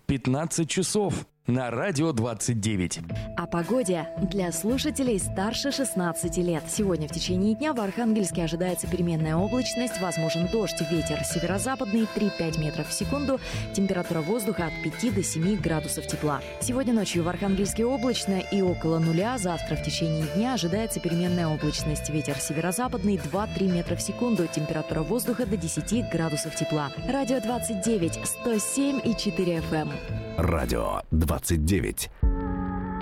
15 часов на Радио 29. О погоде для слушателей старше 16 лет. Сегодня в течение дня в Архангельске ожидается переменная облачность, возможен дождь, ветер северо-западный 3-5 метров в секунду, температура воздуха от 5 до 7 градусов тепла. Сегодня ночью в Архангельске облачно и около нуля, завтра в течение дня ожидается переменная облачность, ветер северо-западный 2-3 метра в секунду, температура воздуха до 10 градусов тепла. Радио 29, 107,4 FM. Радио 29.